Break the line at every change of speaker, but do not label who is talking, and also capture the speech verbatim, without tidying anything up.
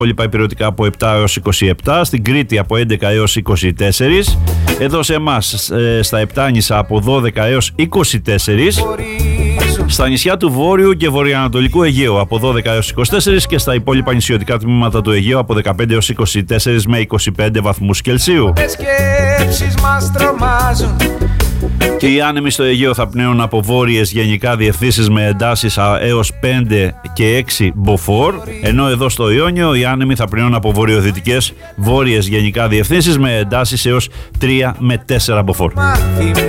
υπόλοιπα υπηρετικά από επτά έως είκοσι επτά, στην Κρήτη από έντεκα έως είκοσι τέσσερα, εδώ σε εμάς στα Επτάνησα από δώδεκα έως είκοσι τέσσερα, στα νησιά του Βόρειου και Βορειοανατολικού Αιγαίου από δώδεκα έως είκοσι τέσσερα και στα υπόλοιπα νησιωτικά τμήματα του Αιγαίου από δεκαπέντε έως είκοσι τέσσερα με είκοσι πέντε βαθμούς Κελσίου. Και οι άνεμοι στο Αιγαίο θα πνέουν από βόρειες γενικά διευθύνσεις με εντάσεις έως πέντε και έξι μποφόρ, ενώ εδώ στο Ιόνιο οι άνεμοι θα πνέουν από βορειοδυτικές βόρειες γενικά διευθύνσεις με εντάσεις έως τρία με τέσσερα μποφόρ.